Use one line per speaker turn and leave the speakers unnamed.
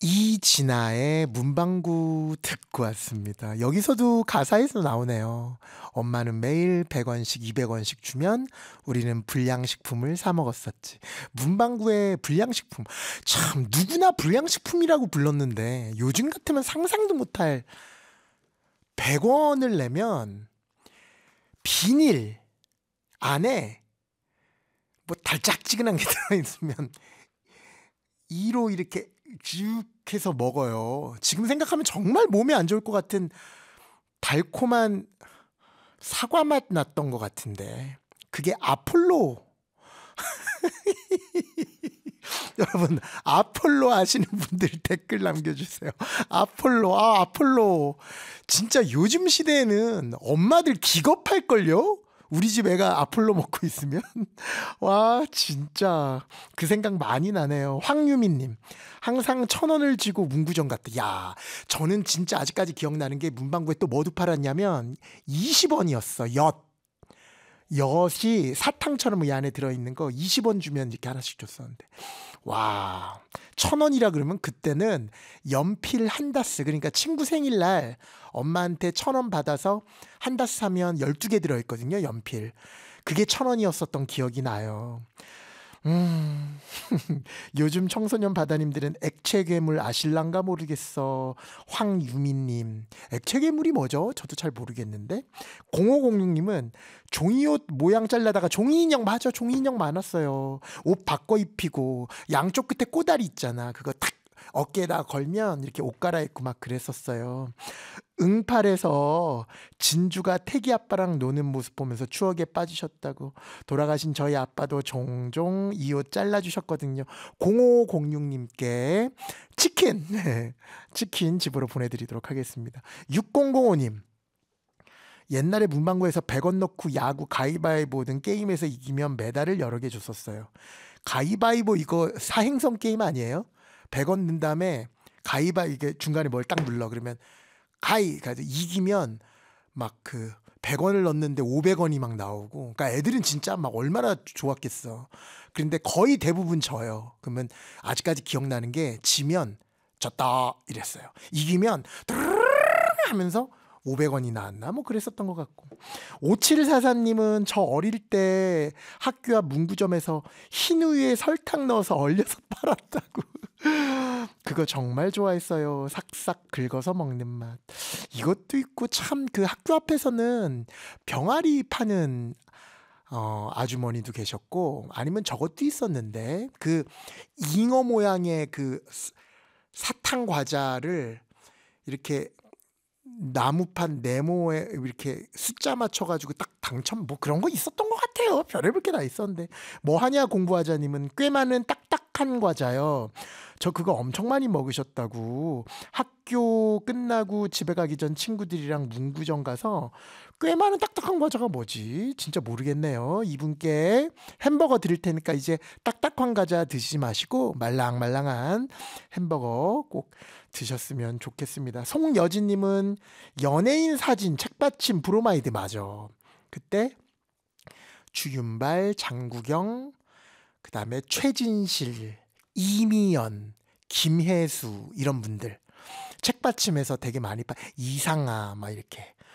이진아의 문방구 듣고 왔습니다. 여기서도 가사에서 나오네요. 엄마는 매일 100원씩 200원씩 주면 우리는 불량식품을 사 먹었었지. 문방구의 불량식품. 참 누구나 불량식품이라고 불렀는데 요즘 같으면 상상도 못할 100원을 내면 비닐 안에 뭐 달짝지근한 게 들어있으면 이로 이렇게 쭉 해서 먹어요. 지금 생각하면 정말 몸에 안 좋을 것 같은 달콤한 사과 맛 났던 것 같은데 그게 아폴로. 여러분 아폴로 아시는 분들 댓글 남겨주세요. 아폴로 진짜 요즘 시대에는 엄마들 기겁할걸요? 우리 집 애가 아폴로 먹고 있으면. 와 진짜 그 생각 많이 나네요. 황유미님 항상 1,000원을 쥐고 문구점 갔다. 야 저는 진짜 아직까지 기억나는 게 문방구에 또 뭐도 팔았냐면 20원이었어. 엿이 사탕처럼 이 안에 들어있는 거 20원 주면 이렇게 하나씩 줬었는데 와 1,000원이라 그러면 그때는 연필 한 다스, 그러니까 친구 생일날 엄마한테 1,000원 받아서 한 다스 사면 12개 들어있거든요. 연필. 그게 1,000원이었었던 기억이 나요. 요즘 청소년 바다님들은 액체 괴물 아실란가 모르겠어. 황유미님 액체 괴물이 뭐죠? 저도 잘 모르겠는데. 0506님은 종이옷 모양 잘라다가 종이인형. 맞아 종이인형 많았어요. 옷 바꿔 입히고 양쪽 끝에 꼬다리 있잖아. 그거 탁 어깨에다 걸면 이렇게 옷 갈아입고 막 그랬었어요. 응팔에서 진주가 태기 아빠랑 노는 모습 보면서 추억에 빠지셨다고. 돌아가신 저희 아빠도 종종 이 옷 잘라주셨거든요. 0506님께 치킨 치킨 집으로 보내드리도록 하겠습니다. 6005님 옛날에 문방구에서 100원 넣고 야구 가위바위보 등 게임에서 이기면 메달을 여러 개 줬었어요. 가위바위보 이거 사행성 게임 아니에요? 100원 넣은 다음에 이게 중간에 뭘 딱 눌러. 그러면 가지고 이기면 막 그 100원을 넣는데 500원이 막 나오고. 그러니까 애들은 진짜 막 얼마나 좋았겠어. 그런데 거의 대부분 져요. 그러면 아직까지 기억나는 게 지면 졌다 이랬어요. 이기면 하면서 500원이 나왔나? 뭐 그랬었던 것 같고. 5744님은 저 어릴 때 학교 앞 문구점에서 흰 우유에 설탕 넣어서 얼려서 팔았다고. 그거 정말 좋아했어요. 싹싹 긁어서 먹는 맛. 이것도 있고 참 그 학교 앞에서는 병아리 파는 아주머니도 계셨고 아니면 저것도 있었는데 그 잉어 모양의 그 사탕 과자를 이렇게 나무판 네모에 이렇게 숫자 맞춰가지고 딱 당첨 뭐 그런 거 있었던 것 같아요. 별의별 게 다 있었는데. 뭐 하냐 공부하자님은 꽤 많은 딱딱한 과자요. 저 그거 엄청 많이 먹으셨다고. 학교 끝나고 집에 가기 전 친구들이랑 문구점 가서 꽤 많은 딱딱한 과자가 뭐지? 진짜 모르겠네요. 이분께 햄버거 드릴 테니까 이제 딱딱한 과자 드시지 마시고 말랑말랑한 햄버거 꼭 드셨으면 좋겠습니다. 송여진님은 연예인 사진 책받침 브로마이드 맞아. 그때 주윤발, 장국영, 그 다음에 최진실, 이미연, 김혜수 이런 분들 책받침해서 되게 많이 이상아 막 이렇게